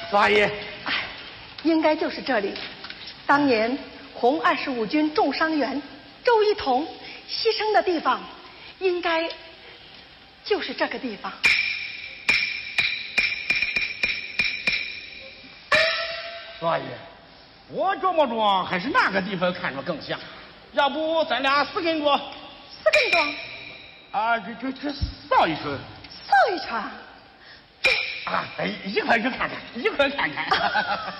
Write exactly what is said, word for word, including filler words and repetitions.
少爷， 哎，应该就是这里。当年红二十五军重伤员周一彤牺牲的地方，应该就是这个地方。 少爷，我琢磨着还是那个地方看着更像，要不咱俩死跟着？ 死跟着？ 啊，这这这扫一圈。 扫一圈。 啊，哎，一块去看看，一块看看。